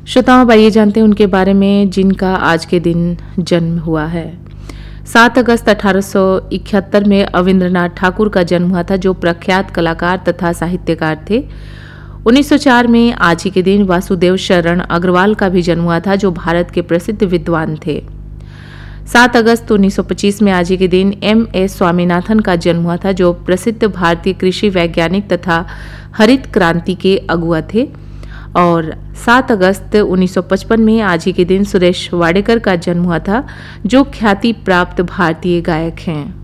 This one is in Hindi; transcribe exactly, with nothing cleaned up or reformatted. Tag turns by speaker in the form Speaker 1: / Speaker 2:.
Speaker 1: श्रोताओं, आइए जानते हैं उनके बारे में जिनका आज के दिन जन्म हुआ है। सात अगस्त अठारह सौ इकहत्तर में अविंद्रनाथ ठाकुर का जन्म हुआ था, जो प्रख्यात कलाकार तथा साहित्यकार थे। उन्नीस सौ चार में आज ही के दिन वासुदेव शरण अग्रवाल का भी जन्म हुआ था, जो भारत के प्रसिद्ध विद्वान थे। सात अगस्त उन्नीस सौ पच्चीस में आज ही के दिन एम एस स्वामीनाथन का जन्म हुआ था, जो प्रसिद्ध भारतीय कृषि वैज्ञानिक तथा हरित क्रांति के अगुआ थे। और सात अगस्त उन्नीस सौ पचपन में आज ही के दिन सुरेश वाडेकर का जन्म हुआ था, जो ख्याति प्राप्त भारतीय गायक हैं।